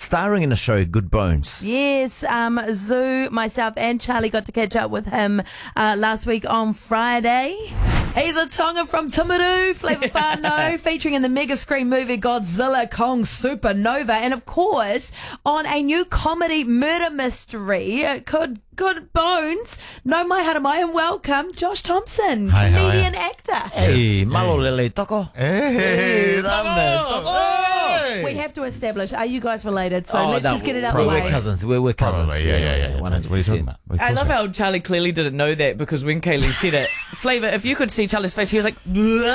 starring in the show Good Bones. Yes, Zoo, myself and Charlie got to catch up with him last week on Friday. He's a Tongan from Timaru, Flavour Whānau, featuring in the mega screen movie Godzilla Kong Supernova, and of course on a new comedy murder mystery, Good Bones. No mai hara mai, and welcome Josh Thompson, Hi, comedian actor. Hey, malo lele toko. Hey, We have to establish, are you guys related? So let's just get it out the We're way. cousins. We're cousins. Probably, yeah. 100%. What are you talking about? I love how Charlie clearly didn't know that, because when Kaylee said it, Flavour, if you could see Charlie's face, he was like,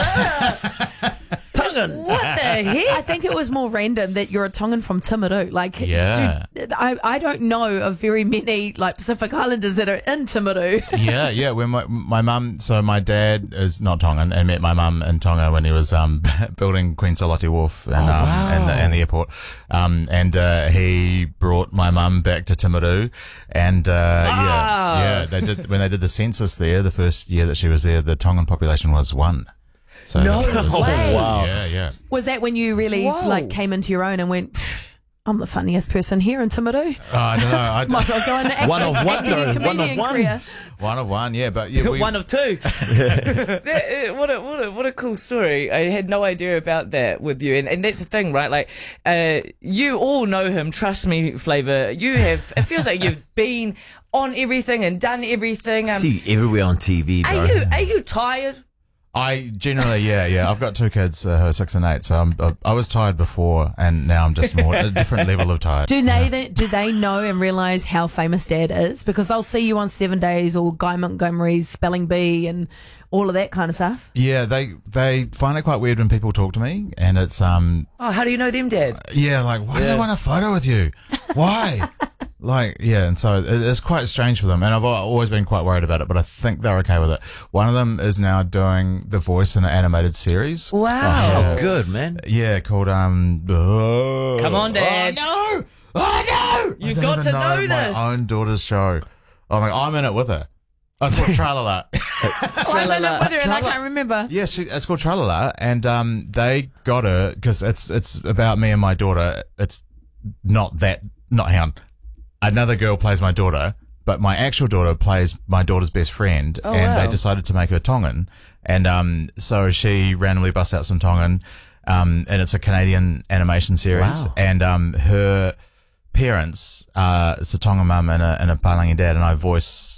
Tongan, what the heck? I think it was more random that you're a Tongan from Timaru. Like, Yeah. dude, I don't know of very many like Pacific Islanders that are in Timaru. Yeah. When my mum, so my dad is not Tongan, and met my mum in Tonga when he was building Queen Saloti Wharf and the airport. He brought my mum back to Timaru, and they did when they did the census there. The first year that she was there, the Tongan population was 1. So No it was- way. Wow. Yeah. Was that when you really Whoa. came into your own and went, I'm the funniest person here in Timaru? I don't know. Might as well go into One of one, acting and though. comedian One of one. career. One of one, yeah, but yeah, One of two. What a cool story. I had no idea about that with you, and that's the thing, right? Like, you all know him. Trust me, Flavour. You have. It feels like you've been on everything and done everything. See you everywhere on TV, bro. Are you tired? I generally, yeah. I've got 2 kids who are 6 and 8, so I was tired before, and now I'm just more a different level of tired. Do they know and realise how famous Dad is? Because they'll see you on 7 Days or Guy Montgomery's Spelling Bee and all of that kind of stuff. Yeah, they find it quite weird when people talk to me, and it's Oh, how do you know them, Dad? yeah, like why do they want a photo with you? Why? Like, yeah, and so it's quite strange for them, and I've always been quite worried about it, but I think they're okay with it. One of them is now doing the voice in an animated series. Wow. Oh, good, man. Yeah, called Come on, Dad. Oh no! You've I got don't to even know my this. own daughter's show. I'm in it with her. It's called Tralala. I'm in it with her and I can't remember. Yeah, it's called Tralala, and they got her because it's about me and my daughter. It's not hang on. Another girl plays my daughter, but my actual daughter plays my daughter's best friend, and they decided to make her Tongan, and so she randomly busts out some Tongan, and it's a Canadian animation series, Wow. and her parents, it's a Tongan mum and a Palangi dad, and I voice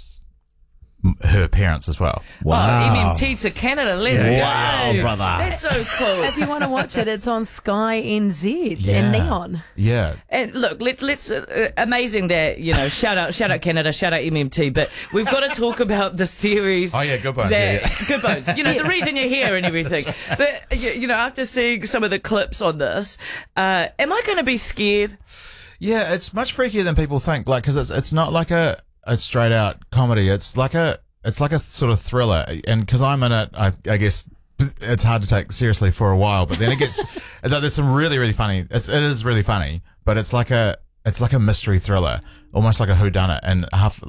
her parents as well. Wow. Oh, MMT to Canada. Let's Wow, go. brother. That's so cool. If you want to watch it, it's on Sky NZ Yeah. and Neon. Yeah. And look, let's amazing that, shout out Canada, shout out MMT, but we've got to talk about the series. Oh, yeah, Good Bones, that- yeah. Good Bones. The reason you're here and everything. But after seeing some of the clips on this, am I going to be scared? Yeah, it's much freakier than people think. Like, because it's not like a straight out comedy. It's like a sort of thriller. And because I'm in it, I guess it's hard to take seriously for a while. But then it gets there's some really really funny. It is really funny, but it's like a mystery thriller, almost like a whodunit. And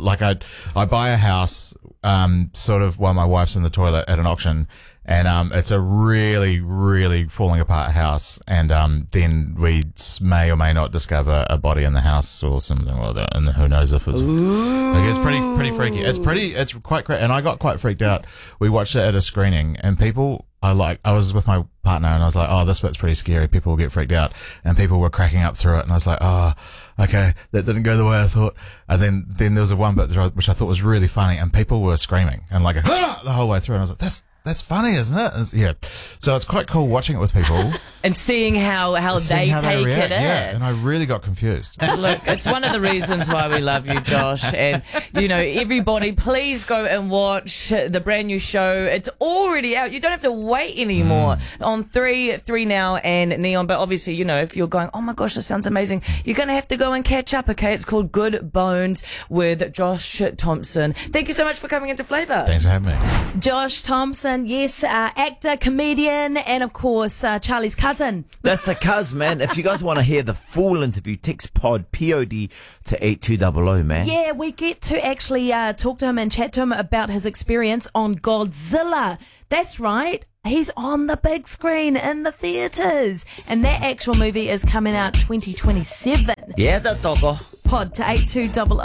I buy a house sort of while my wife's in the toilet at an auction. And it's a really, really falling apart house. And then we may or may not discover a body in the house or something like that. And who knows if it's... Like, it's pretty freaky. It's quite crazy. And I got quite freaked out. We watched it at a screening, and people... I was with my partner, and I was like, oh, this bit's pretty scary. People will get freaked out. And people were cracking up through it. And I was like, oh, okay, that didn't go the way I thought. And then there was a one bit which I thought was really funny, and people were screaming and like, ah! the whole way through. And I was like, that's funny, isn't it? Yeah. So it's quite cool watching it with people. And seeing how seeing they how take react. it in. Yeah, and I really got confused. Look, it's one of the reasons why we love you, Josh. And, everybody, please go and watch the brand new show. It's already out. You don't have to wait anymore on 3 Now and Neon. But obviously, if you're going, oh my gosh, this sounds amazing, you're going to have to go and catch up, okay? It's called Good Bones with Josh Thompson. Thank you so much for coming into Flavour. Thanks for having me. Josh Thompson, yes, actor, comedian, and of course, Charlie's cousin. That's the cuz, man. If you guys want to hear the full interview, text POD to 8200, man. Yeah, we get to actually talk to him and chat to him about his experience on Godzilla. That's right. He's on the big screen in the theatres. And that actual movie is coming out 2027. Yeah, the doggo. Pod to 8200